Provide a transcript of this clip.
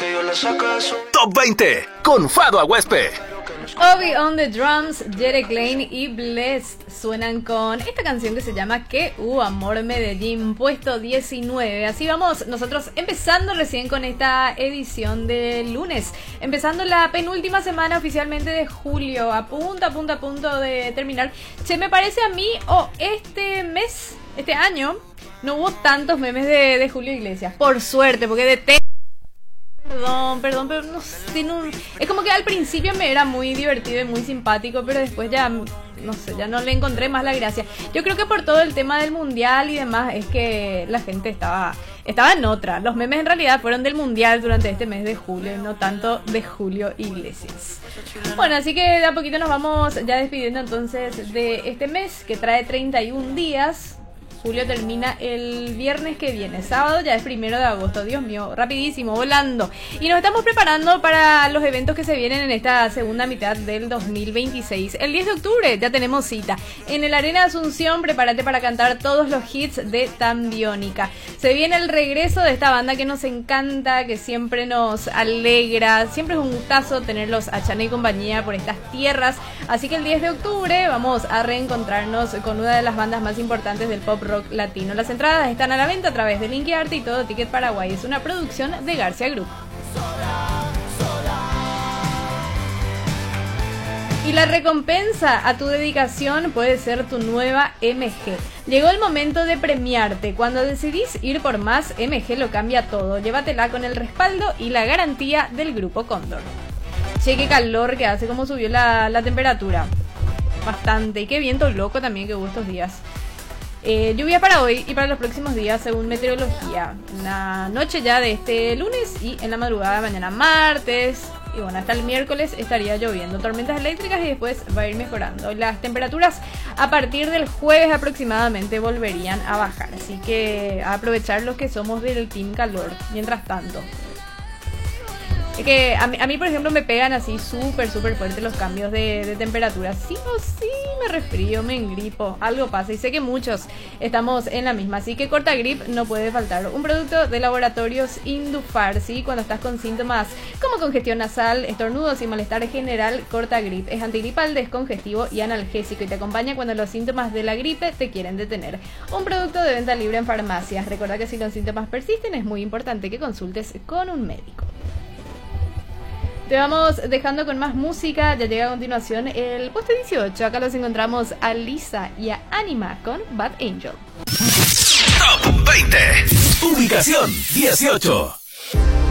Top 20 con Fado Aguespe. Obi on the drums, Jere Klein y Blessed suenan con esta canción que se llama Que Amor Medellín, puesto 19. Así vamos nosotros empezando recién con esta edición de lunes, empezando la penúltima semana oficialmente de julio, a punto de terminar. Che, me parece a mí, este mes, este año, no hubo tantos memes de Julio Iglesias, por suerte, porque detesto. Perdón, pero no sé, es como que al principio me era muy divertido y muy simpático, pero después ya, no sé, ya no le encontré más la gracia. Yo creo que por todo el tema del mundial y demás, es que la gente estaba en otra. Los memes en realidad fueron del mundial durante este mes de julio, no tanto de Julio Iglesias. Bueno, así que de a poquito nos vamos ya despidiendo entonces de este mes que trae 31 días. Julio termina el viernes que viene, sábado ya es 1 de agosto, Dios mío, rapidísimo, volando. Y nos estamos preparando para los eventos que se vienen en esta segunda mitad del 2026. El 10 de octubre ya tenemos cita en el Arena Asunción, prepárate para cantar todos los hits de Tambiónica. Se viene el regreso de esta banda que nos encanta, que siempre nos alegra, siempre es un gustazo tenerlos a Chana y compañía por estas tierras. Así que el 10 de octubre vamos a reencontrarnos con una de las bandas más importantes del pop rock latino. Las entradas están a la venta a través de Linkearte y Todo Ticket Paraguay. Es una producción de García Group. Y la recompensa a tu dedicación puede ser tu nueva MG. Llegó el momento de premiarte. Cuando decidís ir por más, MG lo cambia todo. Llévatela con el respaldo y la garantía del Grupo Cóndor. Che, qué calor que hace, cómo subió la temperatura. Bastante. Y qué viento loco también que hubo estos días. Lluvia para hoy y para los próximos días según meteorología. La noche ya de este lunes y en la madrugada de mañana martes. Y bueno, hasta el miércoles estaría lloviendo. Tormentas eléctricas y después va a ir mejorando. Las temperaturas a partir del jueves aproximadamente volverían a bajar. Así que a aprovechar los que somos del team calor. Mientras tanto. Es que a mí, por ejemplo, me pegan así súper fuerte los cambios de temperatura. Sí o sí, me resfrío, me engripo, algo pasa. Y sé que muchos estamos en la misma. Así que Cortagrip no puede faltar. Un producto de laboratorios Indufar, ¿sí? Cuando estás con síntomas como congestión nasal, estornudos y malestar general, Cortagrip es antigripal, descongestivo y analgésico. Y te acompaña cuando los síntomas de la gripe te quieren detener. Un producto de venta libre en farmacias. Recuerda que si los síntomas persisten, es muy importante que consultes con un médico. Te vamos dejando con más música. Ya llega a continuación el puesto 18. Acá los encontramos a Lisa y a Anima con Bad Angel. Top 20. Ubicación 18.